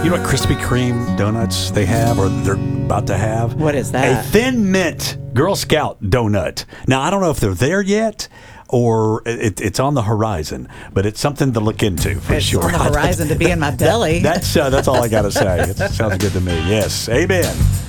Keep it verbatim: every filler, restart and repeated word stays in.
You know what Krispy Kreme donuts they have, or they're about to have? What is that? A Thin Mint Girl Scout donut. Now, I don't know if they're there yet, or it, it's on the horizon, but it's something to look into for It's sure. on the horizon to be in my belly. That's uh, that's all I got to say. It sounds good to me. Yes, amen.